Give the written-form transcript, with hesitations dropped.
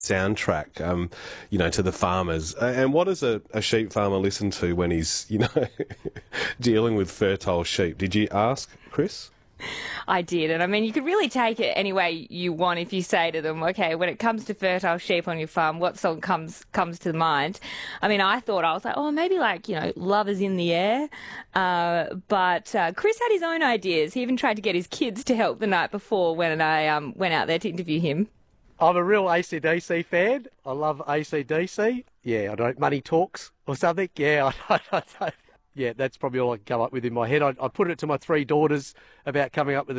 soundtrack, to the farmers. And what does a sheep farmer listen to when he's, dealing with fertile sheep? Did you ask, Chris? I did, and I mean, you could really take it any way you want if you say to them, okay, when it comes to fertile sheep on your farm, what song comes to mind? I mean, I was like, oh, maybe Love is in the Air. But Chris had his own ideas. He even tried to get his kids to help the night before when I went out there to interview him. I'm a real AC/DC fan. I love AC/DC. Yeah, I don't. Money Talks or something. Yeah, I don't. Yeah, that's probably all I can come up with in my head. I put it to my 3 daughters about coming up with